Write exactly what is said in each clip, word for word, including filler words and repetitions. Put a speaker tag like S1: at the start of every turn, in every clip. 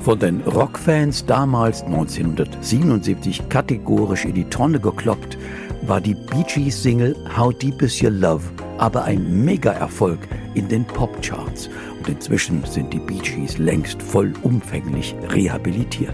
S1: Von den Rockfans damals neunzehnhundertsiebenundsiebzig kategorisch in die Tonne gekloppt, war die Bee Gees Single How Deep Is Your Love aber ein Mega-Erfolg in den Popcharts. Und inzwischen sind die Bee Gees längst vollumfänglich rehabilitiert.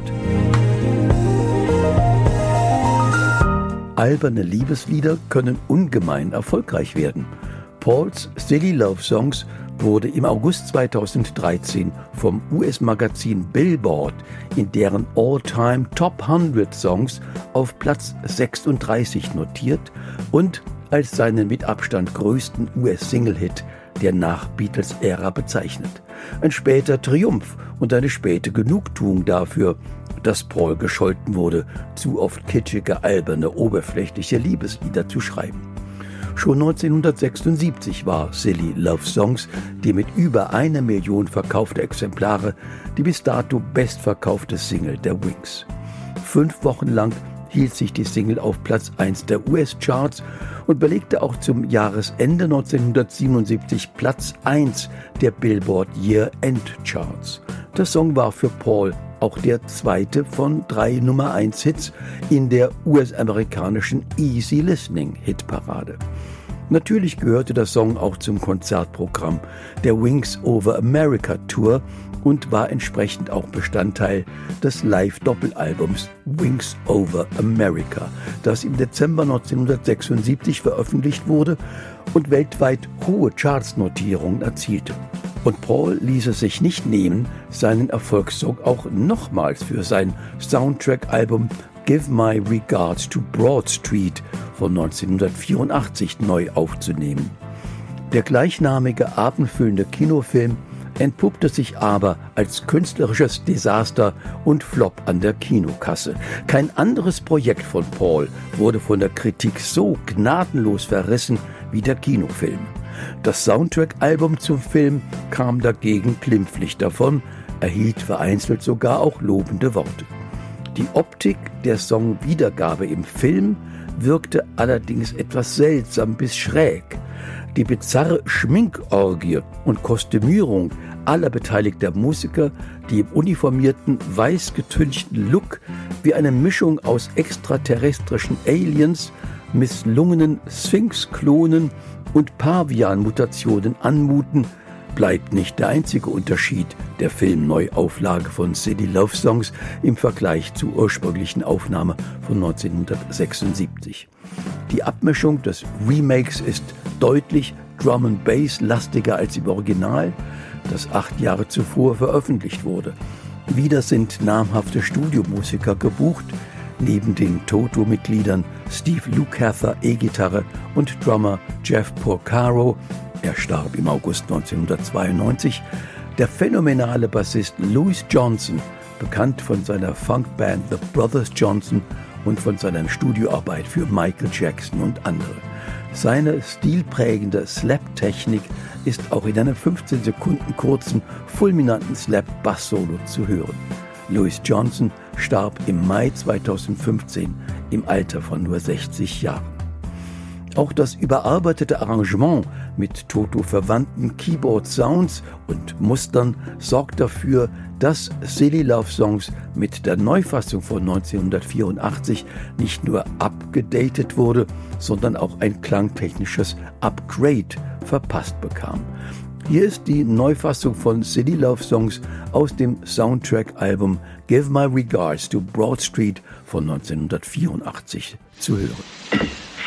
S1: Alberne Liebeslieder können ungemein erfolgreich werden. Pauls Silly Love Songs wurde im August zweitausenddreizehn vom U S-Magazin Billboard in deren All-Time Top hundert Songs auf Platz sechsunddreißig notiert und als seinen mit Abstand größten U S-Single-Hit der Nach-Beatles-Ära bezeichnet. Ein später Triumph und eine späte Genugtuung dafür, dass Paul gescholten wurde, zu oft kitschige, alberne, oberflächliche Liebeslieder zu schreiben. Schon neunzehnhundertsechsundsiebzig war Silly Love Songs die mit über eine Million verkaufte Exemplare die bis dato bestverkaufte Single der Wings. Fünf Wochen lang hielt sich die Single auf Platz eins der U S-Charts und belegte auch zum Jahresende neunzehnhundertsiebenundsiebzig Platz eins der Billboard Year-End-Charts. Der Song war für Paul auch der zweite von drei Nummer eins Hits in der U S-amerikanischen Easy Listening Hitparade. Natürlich gehörte der Song auch zum Konzertprogramm der Wings Over America Tour und war entsprechend auch Bestandteil des Live-Doppelalbums Wings Over America, das im Dezember neunzehnhundertsechsundsiebzig veröffentlicht wurde und weltweit hohe Chartsnotierungen erzielte. Und Paul ließ es sich nicht nehmen, seinen Erfolgssong auch nochmals für sein Soundtrack-Album Give My Regards to Broad Street von neunzehnhundertvierundachtzig neu aufzunehmen. Der gleichnamige abendfüllende Kinofilm entpuppte sich aber als künstlerisches Desaster und Flop an der Kinokasse. Kein anderes Projekt von Paul wurde von der Kritik so gnadenlos verrissen wie der Kinofilm. Das Soundtrack-Album zum Film kam dagegen glimpflich davon, erhielt vereinzelt sogar auch lobende Worte. Die Optik der Songwiedergabe im Film wirkte allerdings etwas seltsam bis schräg. Die bizarre Schminkorgie und Kostümierung aller beteiligter Musiker, die im uniformierten, weiß getünchten Look wie eine Mischung aus extraterrestrischen Aliens, misslungenen Sphinx-Klonen und Pavian-Mutationen anmuten, bleibt nicht der einzige Unterschied der Filmneuauflage von Silly Love Songs im Vergleich zur ursprünglichen Aufnahme von neunzehnhundertsechsundsiebzig. Die Abmischung des Remakes ist deutlich Drum-and-Bass-lastiger als im Original, das acht Jahre zuvor veröffentlicht wurde. Wieder sind namhafte Studiomusiker gebucht, neben den Toto-Mitgliedern Steve Lukather E-Gitarre und Drummer Jeff Porcaro, er starb im August neunzehnhundertzweiundneunzig, der phänomenale Bassist Louis Johnson, bekannt von seiner Funkband The Brothers Johnson und von seiner Studioarbeit für Michael Jackson und andere. Seine stilprägende Slap-Technik ist auch in einem fünfzehn Sekunden kurzen, fulminanten Slap-Bass-Solo zu hören. Louis Johnson starb im Mai zweitausendfünfzehn im Alter von nur sechzig Jahren. Auch das überarbeitete Arrangement mit Toto-verwandten Keyboard-Sounds und Mustern sorgt dafür, dass Silly Love Songs mit der Neufassung von neunzehnhundertvierundachtzig nicht nur abgedatet wurde, sondern auch ein klangtechnisches Upgrade verpasst bekam. Hier ist die Neufassung von Silly Love Songs aus dem Soundtrack-Album Give My Regards to Broad Street von neunzehnhundertvierundachtzig zu hören.